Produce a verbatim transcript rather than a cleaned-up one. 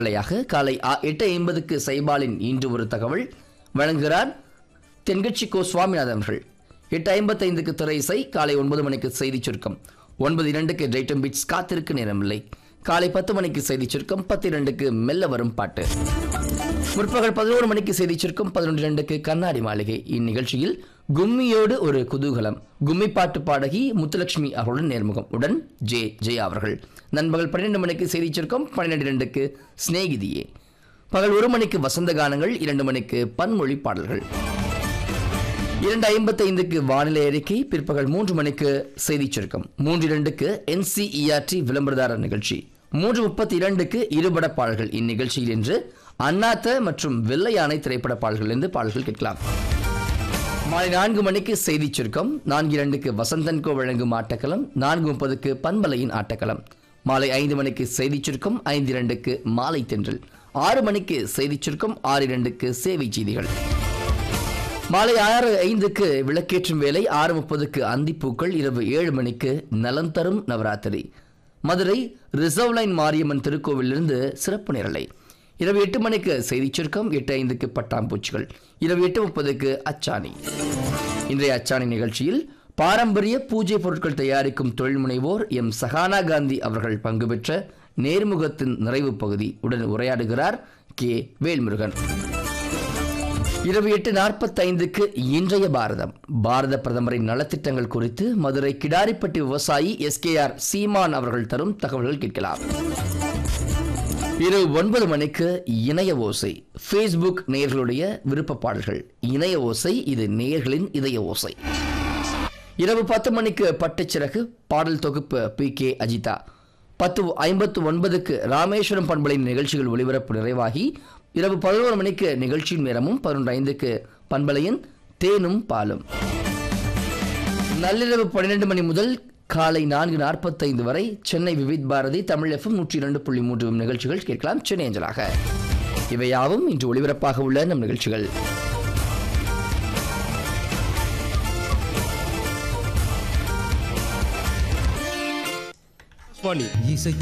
காலை எட்டு ஐம்பதுக்கு சைபாலின் இன்று ஒரு தகவல் வழங்குகிறார் தென்கட்சி கோ சுவாமிநாதன் அவர்கள். எட்டு ஐம்பத்தி ஐந்துக்கு திரை இசை. காலை ஒன்பது மணிக்கு செய்தி சுருக்கம். ஒன்பது இரண்டுக்கு டைட்டம் பீட்ஸ் காத்திருக்கு நேரமில்லை. காலை பத்து மணிக்கு செய்தி சுருக்கம். பத்து இரண்டுக்கு மெல்ல வரும் பாட்டு. முற்பகல் பதினோரு மணிக்கு செய்தி சுருக்கம். பதினொன்று இரண்டுக்கு கண்ணாடி மாளிகை. இந்நிகழ்ச்சியில் கும்மியோடு ஒரு குதூகலம், கும்மி பாட்டு பாடகி முத்துலட்சுமி அவர்களுடன் நேர்முகம் உடன் ஜே ஜெயா அவர்கள். நண்பகல் பன்னிரண்டு மணிக்கு செய்தி சுருக்கம். பன்னிரண்டு இரண்டுக்கு சிநேகிதியே. பகல் ஒரு மணிக்கு வசந்த கானங்கள். இரண்டு மணிக்கு பன்மொழி பாடல்கள். இரண்டு ஐம்பத்தி ஐந்துக்கு வானிலை அறிக்கை. பிற்பகல் மூன்று மணிக்கு செய்தி சுருக்கம். மூன்று இரண்டுக்கு என்சிஇஆர்டி விளம்பரதாரர் நிகழ்ச்சி. மூன்று முப்பத்தி இரண்டுக்கு இருபட பாடல்கள். இந்நிகழ்ச்சியில் இன்று அண்ணாத்த மற்றும் வெள்ளையானை திரைப்பட பாடல்களிலிருந்து பாடல்கள் கேட்கலாம். மாலை நான்கு மணிக்கு செய்தி சுருக்கம். நான்கு இரண்டுக்கு வசந்தன்கோ வழங்கும் ஆட்டக்களம். நான்கு முப்பதுக்கு பண்பலையின் ஆட்டக்களம். மாலை ஐந்து மணிக்கு செய்தி சுருக்கம். ஐந்து இரண்டுக்கு மாலை தென்றல். ஆறு மணிக்கு செய்தி சுருக்கம். ஆறு இரண்டுக்கு சேவை செய்திகள். மாலை ஆறு ஐந்துக்கு விளக்கேற்றும் வேலை. ஆறு முப்பதுக்கு அந்திப்பூக்கள். இரவு ஏழு மணிக்கு நலம் தரும் நவராத்திரி. மதுரை ரிசர்வ் லைன் மாரியம்மன் திருக்கோவிலிருந்து சிறப்பு நிரலை. இரவு எட்டு மணிக்கு செய்தி சுருக்கம். எட்டு ஐந்துக்கு பட்டாம்பூச்சிகள். இரவு எட்டு முப்பதுக்கு அச்சாணி. இன்றைய அச்சாணி நிகழ்ச்சியில் பாரம்பரிய பூஜை பொருட்கள் தயாரிக்கும் தொழில் முனைவோர் எம் சஹானா காந்தி அவர்கள் பங்கு பெற்ற நேர்முகத்தின் நிறைவு பகுதி உடன் உரையாடுகிறார் கே வேல்முருகன். இரவு எட்டு நாற்பத்தி ஐந்துக்கு இன்றைய பாரதம். பாரத பிரதமரின் நலத்திட்டங்கள் குறித்து மதுரை கிடாரிப்பட்டி விவசாயி எஸ் கே ஆர் சீமான் அவர்கள் தரும் தகவல்கள் கேட்கலாம். இரவு ஒன்பது மணிக்கு இணைய ஓசை. ஃபேஸ்புக் நேயர்களுடைய விருப்ப பாடல்கள். இணைய ஓசை, இது நேயர்களின் இதய ஓசை. இரவு பத்து மணிக்கு பட்டுச்சிறகு பாடல் தொகுப்பு பி கே அஜிதா. பத்து ஐம்பத்து ஒன்பதுக்கு ராமேஸ்வரம் பண்பலையின் நிகழ்ச்சிகள் ஒளிபரப்பு நிறைவாகி இரவு பதினோரு மணிக்கு நிகழ்ச்சியின் நேரமும். பதினொன்று ஐந்துக்கு பண்பலையின் தேனும் பாலும். நள்ளிரவு பன்னிரண்டு மணி முதல் காலை நான்கு நாற்பத்தி ஐந்து வரை சென்னை விவித் பாரதி தமிழ் எஃப்எம் நூற்றி இரண்டு புள்ளி மூன்று நிகழ்ச்சிகள் கேட்கலாம் சென்னை அஞ்சலாக. இவையாவும் இன்று ஒளிபரப்பாக உள்ள நம் நிகழ்ச்சிகள். இசை